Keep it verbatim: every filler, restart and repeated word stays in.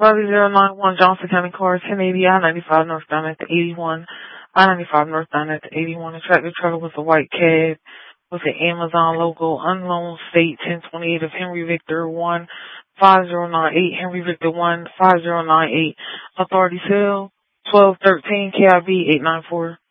Bobby zero nine one Johnson County Car, ten eighty I ninety-five northbound at the eighty-one, I ninety-five northbound at the eighty-one. The tractor trailer was a white cab with the Amazon logo, unknown state, ten twenty-eight of Henry Victor one five zero nine eight, Henry Victor one five zero nine eight. Authority cell twelve thirteen K I B eight nine four.